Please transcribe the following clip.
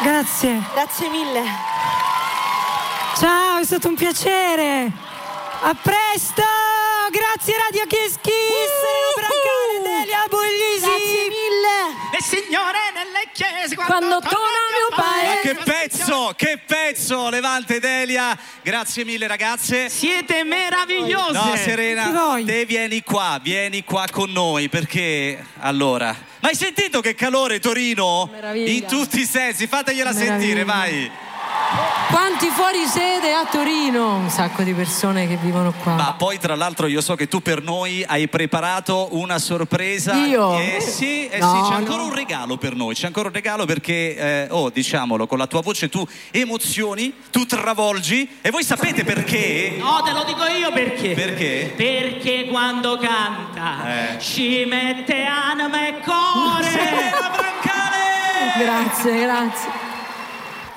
Grazie. Grazie mille. Ciao, è stato un piacere. A presto. Grazie Radio Kiss Kiss. Brancale, Delia Puglisi. Grazie mille. Le signore nelle chiese Quando torna mio padre. Ma che pezzo, Levante Delia. Grazie mille ragazze. siete meravigliose. No, Serena, Chi vuoi? te vieni qua con noi, perché allora, ma hai sentito che calore Torino? Meraviglia. In tutti i sensi, fategliela Meraviglia. sentire, vai. Quanti fuori sede a Torino? Un sacco di persone che vivono qua. Ma poi tra l'altro io so che tu per noi hai preparato una sorpresa. Io? Sì, No, c'è ancora no. un regalo per noi, c'è ancora un regalo perché, diciamolo, con la tua voce tu emozioni, tu travolgi e voi sapete perché? No, te lo dico io perché. Perché? Perché quando canta ci mette anima e cuore. Serena Brancale! Grazie.